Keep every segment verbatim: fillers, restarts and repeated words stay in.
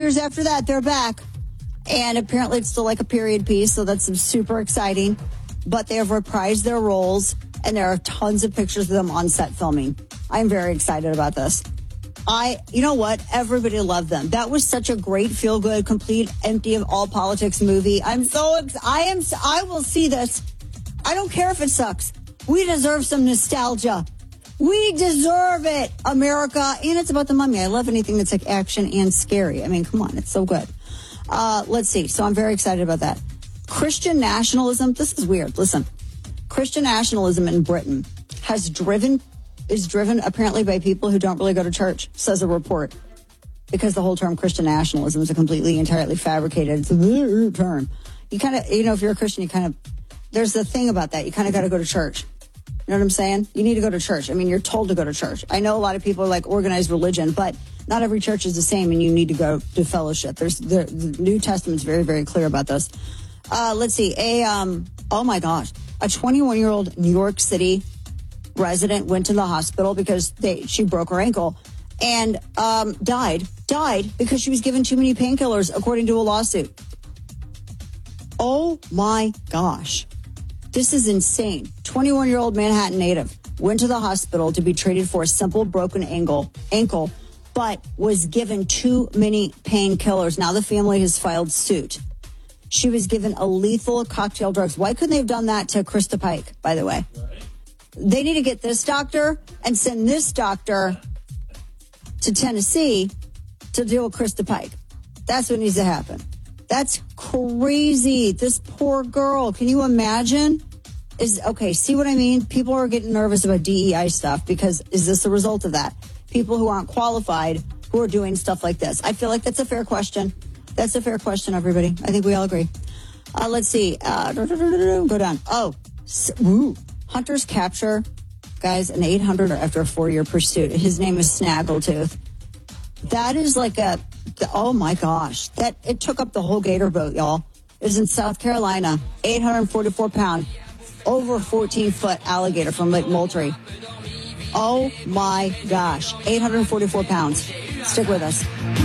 years after that, they're back. And apparently it's still like a period piece, so that's super exciting. But they have reprised their roles, and there are tons of pictures of them on set filming. I'm very excited about this. I, you know what? Everybody loved them. That was such a great, feel-good, complete, empty of all politics movie. I'm so, ex- I am, I will see this. I don't care if it sucks. We deserve some nostalgia. We deserve it, America. And it's about the mummy. I love anything that's like action and scary. I mean, come on. It's so good. Uh, let's see. So I'm very excited about that. Christian nationalism. This is weird. Listen, Christian nationalism in Britain has driven, is driven apparently by people who don't really go to church, says a report. Because the whole term Christian nationalism is a completely, entirely fabricated term. You kind of, you know, if you're a Christian, you kind of, there's the thing about that. You kind of got to go to church. You know what I'm saying? You need to go to church. I mean, you're told to go to church. I know a lot of people are like organized religion, but not every church is the same, and you need to go to fellowship. There's the, the New Testament's very, very clear about this. Uh, let's see. A um, oh my gosh, a twenty-one-year-old New York City resident went to the hospital because they she broke her ankle and um, died. Died because she was given too many painkillers, according to a lawsuit. Oh my gosh. This is insane. twenty-one-year-old Manhattan native went to the hospital to be treated for a simple broken ankle, ankle, but was given too many painkillers. Now the family has filed suit. She was given a lethal cocktail drugs. Why couldn't they have done that to Krista Pike, by the way? Right. They need to get this doctor and send this doctor to Tennessee to deal with Krista Pike. That's what needs to happen. That's crazy. This poor girl. Can you imagine? Is okay, see what I mean? People are getting nervous about D E I stuff because is this the result of that? People who aren't qualified who are doing stuff like this. I feel like that's a fair question. That's a fair question, everybody. I think we all agree. Uh, let's see. Uh, go down. Oh, ooh. Hunters capture, guys, an eight hundred after a four-year pursuit. His name is Snaggletooth. That is like a, oh my gosh. That it took up the whole gator boat, y'all. It was in South Carolina. eight hundred forty-four pound, over fourteen foot alligator from Lake Moultrie. Oh my gosh. eight hundred forty-four pounds. Stick with us.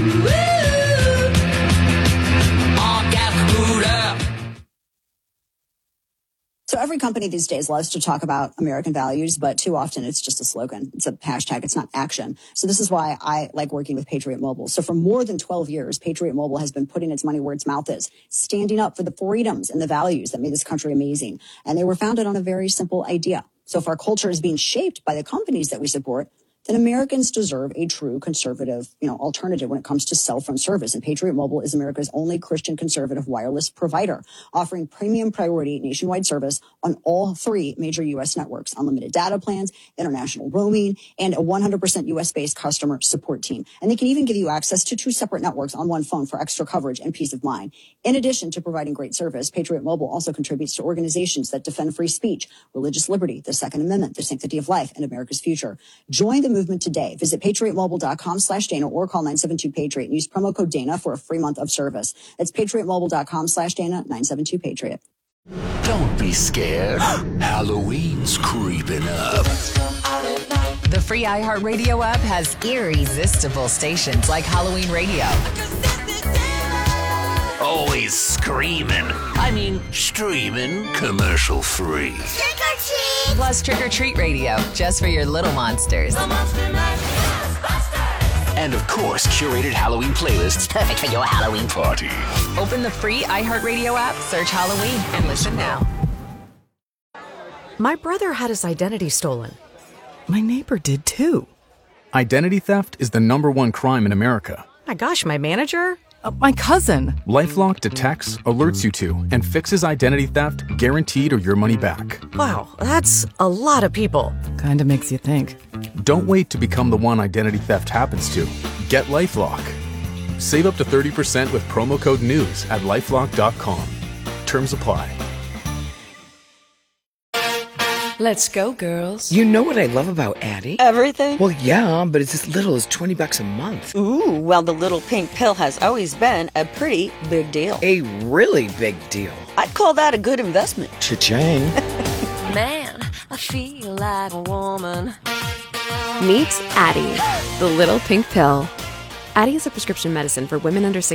So every company these days loves to talk about American values, but too often it's just a slogan. It's a hashtag. It's not action. So this is why I like working with Patriot Mobile. So for more than twelve years, Patriot Mobile has been putting its money where its mouth is, standing up for the freedoms and the values that made this country amazing. And they were founded on a very simple idea. So if our culture is being shaped by the companies that we support, then Americans deserve a true conservative, you know, alternative when it comes to cell phone service. And Patriot Mobile is America's only Christian conservative wireless provider, offering premium priority nationwide service on all three major U S networks, unlimited data plans, international roaming, and a one hundred percent U S-based customer support team. And they can even give you access to two separate networks on one phone for extra coverage and peace of mind. In addition to providing great service, Patriot Mobile also contributes to organizations that defend free speech, religious liberty, the Second Amendment, the sanctity of life, and America's future. Join the movement today. Visit patriotmobile.com slash Dana or call nine seven two Patriot and use promo code Dana for a free month of service. That's patriotmobile.com slash Dana, nine seven two Patriot. Don't be scared. Halloween's creeping up. The free iHeartRadio app has irresistible stations like Halloween Radio. Always screaming. I mean, streaming commercial free. Trick or treat! Plus Trick or Treat Radio, just for your little monsters. The Monster Mash Ghostbusters! And of course, curated Halloween playlists perfect for your Halloween party. Open the free iHeartRadio app, search Halloween, and listen now. My brother had his identity stolen. My neighbor did too. Identity theft is the number one crime in America. My gosh, my manager? Uh, my cousin. LifeLock detects, alerts you to, and fixes identity theft guaranteed or your money back. Wow, that's a lot of people. Kinda makes you think. Don't wait to become the one identity theft happens to. Get LifeLock. Save up to thirty percent with promo code NEWS at lifelock dot com. Terms apply. Let's go, girls. You know what I love about Addie? Everything? Well, yeah, but it's as little as twenty bucks a month. Ooh, well, the little pink pill has always been a pretty big deal. A really big deal. I'd call that a good investment. Cha-ching. Man, I feel like a woman. Meet Addie, the little pink pill. Addie is a prescription medicine for women under sixty